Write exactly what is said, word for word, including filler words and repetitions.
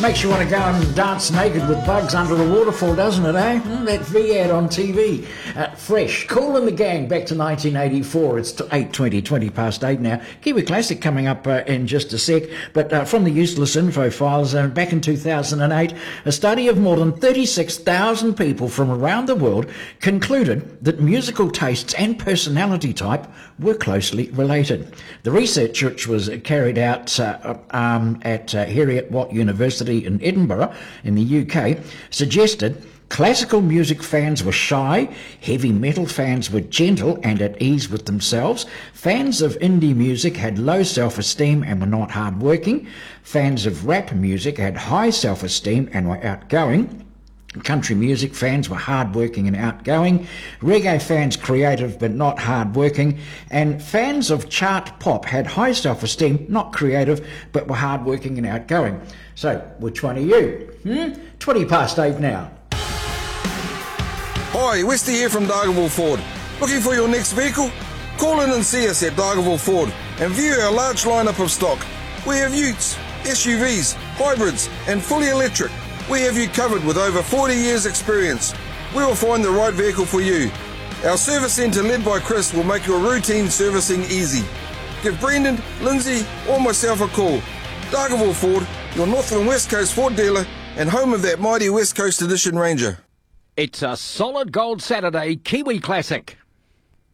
Makes you want to go and dance naked with bugs under a waterfall, doesn't it, eh? Mm, that V ad on T V. Uh, fresh. Kool and the Gang, back to nineteen eighty-four. It's eight twenty, twenty past eight now. Kiwi Classic coming up uh, in just a sec. But uh, from the Useless Info files, uh, back in two thousand eight, a study of more than thirty-six thousand people from around the world concluded that musical tastes and personality type were closely related. The research, which was carried out uh, um, at uh, Heriot-Watt University in Edinburgh in the U K, suggested classical music fans were shy, heavy metal fans were gentle and at ease with themselves, fans of indie music had low self-esteem and were not hard-working, fans of rap music had high self-esteem and were outgoing, country music fans were hard-working and outgoing, reggae fans creative but not hard-working, and fans of chart pop had high self-esteem, not creative, but were hard-working and outgoing. So, which one are you? Hmm? twenty past eight now. Hi, Westy here from Dargaville Ford. Looking for your next vehicle? Call in and see us at Dargaville Ford and view our large lineup of stock. We have utes, S U Vs, hybrids and fully electric. We have you covered with over forty years experience. We will find the right vehicle for you. Our service centre led by Chris will make your routine servicing easy. Give Brendan, Lindsay or myself a call. Dargaville Ford, your North and West Coast Ford dealer and home of that mighty West Coast Edition Ranger. It's a solid gold Saturday Kiwi Classic.